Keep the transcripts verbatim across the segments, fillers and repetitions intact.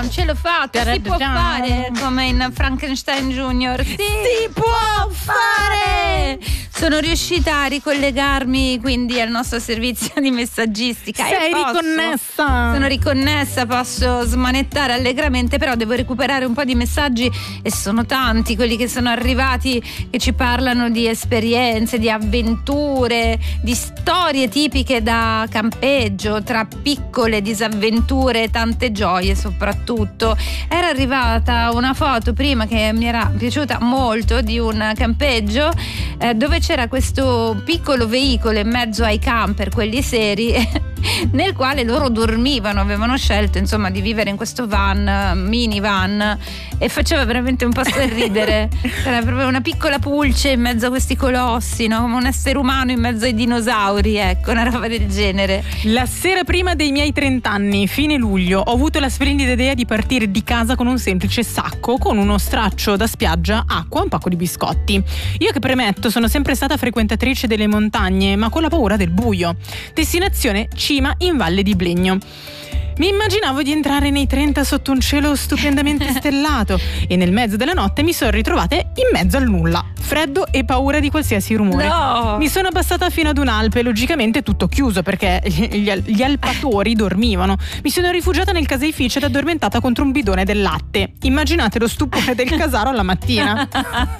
ce l'ho fatta, si può fare come in Frankenstein Junior. Sì, si può fare! Sono riuscita a ricollegarmi quindi al nostro servizio di messaggistica. Sei e posso, riconnessa? Sono riconnessa, posso smanettare allegramente, però devo recuperare un po' di messaggi e sono tanti quelli che sono arrivati, che ci parlano di esperienze, di avventure, di storie tipiche da campeggio, tra piccole disavventure e tante gioie soprattutto. Era arrivata una foto prima che mi era piaciuta molto di un campeggio eh, dove c'era questo piccolo veicolo in mezzo ai camper, quelli seri, nel quale loro dormivano, avevano scelto insomma di vivere in questo van, minivan, e faceva veramente un po' sorridere. Era proprio una piccola pulce in mezzo a questi colossi, no? Come un essere umano in mezzo ai dinosauri, ecco, una roba del genere. La sera prima dei miei trent'anni, fine luglio, ho avuto la splendida idea di partire di casa con un semplice sacco, con uno straccio da spiaggia, acqua e un pacco di biscotti. Io che premetto sono sempre stata frequentatrice delle montagne, ma con la paura del buio. Destinazione cima in Valle di Blegno. Mi immaginavo di entrare nei trenta sotto un cielo stupendamente stellato e nel mezzo della notte mi sono ritrovata in mezzo al nulla, freddo e paura di qualsiasi rumore. No! Mi sono abbassata fino ad un'alpe, logicamente tutto chiuso perché gli, gli alpatori dormivano. Mi sono rifugiata nel caseificio ed addormentata contro un bidone del latte. Immaginate lo stupore del casaro alla mattina.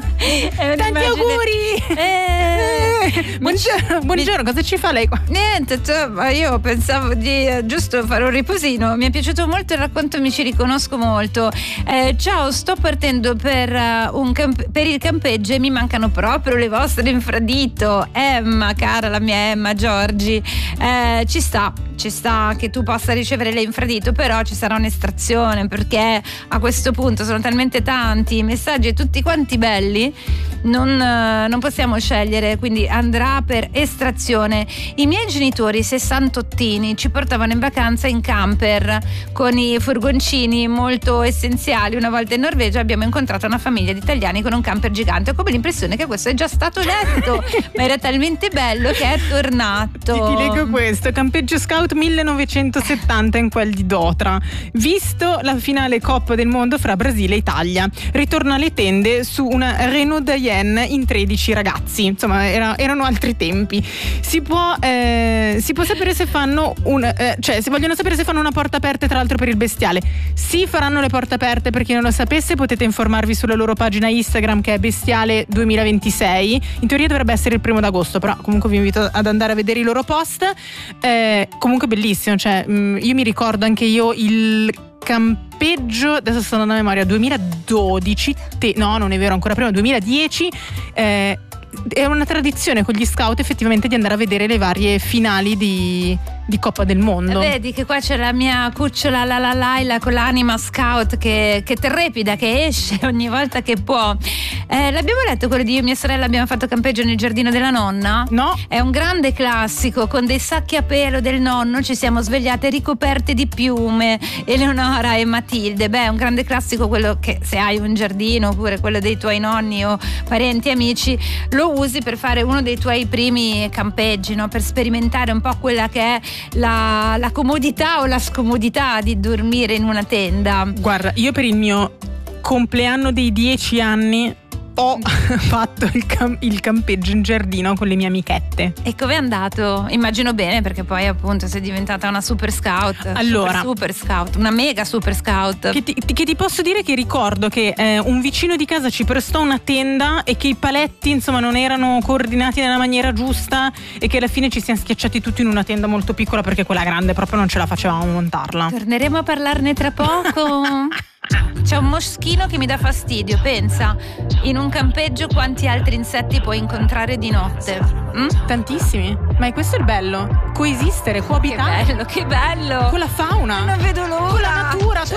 Tanti auguri! Eh, buongiorno, buongiorno, cosa ci fa lei qua? Niente, io pensavo di eh, giusto fare un riposino. Mi è piaciuto molto il racconto, mi ci riconosco molto. Eh, ciao, sto partendo per, uh, un camp- per il campeggio e mi mancano proprio le vostre infradito. Emma, cara la mia Emma Giorgi, eh, ci sta, ci sta che tu possa ricevere le infradito, però ci sarà un'estrazione, perché a questo punto sono talmente tanti i messaggi e tutti quanti belli, non, uh, non possiamo scegliere, quindi andrà per estrazione. I miei genitori sessantottini ci portavano in vacanza in camper con i furgoncini molto essenziali. Una volta in Norvegia abbiamo incontrato una famiglia di italiani con un camper gigante. Ho come l'impressione che questo è già stato letto, ma era talmente bello che è tornato. Ti, ti leggo questo: campeggio scout millenovecentosettanta in quel di Dotra, visto la finale Coppa del Mondo fra Brasile e Italia. Ritorno alle tende su una Renault Dayenne in tredici ragazzi. Insomma, era, erano altri tempi. Si può, eh, si può sapere se fanno un, eh, cioè se vogliono sapere se fanno una porta aperta, tra l'altro, per il bestiale. Sì, faranno le porte aperte. Per chi non lo sapesse, potete informarvi sulla loro pagina Instagram, che è bestiale duemilaventisei. In teoria dovrebbe essere il primo d'agosto, però comunque vi invito ad andare a vedere i loro post. Eh, comunque bellissimo, cioè mh, io mi ricordo anche io il campeggio, adesso sto andando a memoria, duemiladodici, te, no non è vero, ancora prima, duemiladieci. eh, è una tradizione con gli scout effettivamente di andare a vedere le varie finali di, di Coppa del Mondo. Vedi che qua c'è la mia cucciola la la Laila con l'anima scout che, che trepida, che esce ogni volta che può. Eh, l'abbiamo letto quello di io e mia sorella abbiamo fatto campeggio nel giardino della nonna? No. È un grande classico, con dei sacchi a pelo del nonno ci siamo svegliate ricoperte di piume, Eleonora e Matilde. Beh, è un grande classico quello che se hai un giardino, oppure quello dei tuoi nonni o parenti amici, lo usi per fare uno dei tuoi primi campeggi, no? Per sperimentare un po' quella che è la, la comodità o la scomodità di dormire in una tenda. Guarda, io per il mio compleanno dei dieci anni ho fatto il, cam- il campeggio in giardino con le mie amichette. E com'è andato? Immagino bene, perché poi appunto sei diventata una super scout. Allora, super, super scout, una mega super scout. Che ti, che ti posso dire che ricordo che eh, un vicino di casa ci prestò una tenda e che i paletti insomma non erano coordinati nella maniera giusta e che alla fine ci siamo schiacciati tutti in una tenda molto piccola perché quella grande proprio non ce la facevamo montarla. Torneremo a parlarne tra poco. C'è un moschino che mi dà fastidio, pensa. In un campeggio quanti altri insetti puoi incontrare di notte? Mm? Tantissimi. Ma è questo il bello, coesistere, coabitare. Che bello, che bello. Con la fauna, non vedo l'ora, con la natura.